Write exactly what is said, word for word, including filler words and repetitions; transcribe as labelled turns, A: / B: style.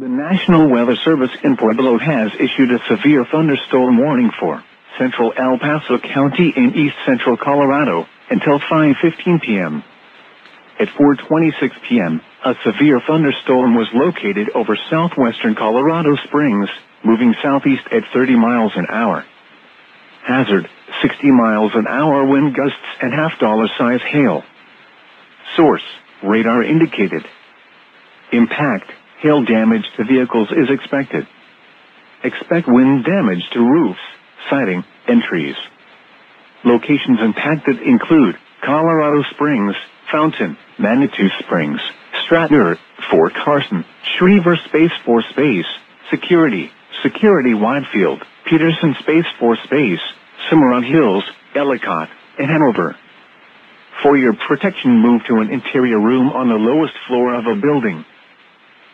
A: The National Weather Service in Pueblo has issued a severe thunderstorm warning for central El Paso County in east central Colorado until five fifteen p m At four twenty-six p m, a severe thunderstorm was located over southwestern Colorado Springs, moving southeast at thirty miles an hour. Hazard, sixty miles an hour wind gusts and half-dollar size hail. Source, radar indicated. Impact, hail damage to vehicles is expected. Expect wind damage to roofs, siding, and trees. Locations impacted include Colorado Springs, Fountain, Manitou Springs, Stratner, Fort Carson, Schriever Space Force Base, Security, Security Widefield, Peterson Space Force Base, Cimarron Hills, Ellicott, and Hanover. For your protection, move to an interior room on the lowest floor of a building.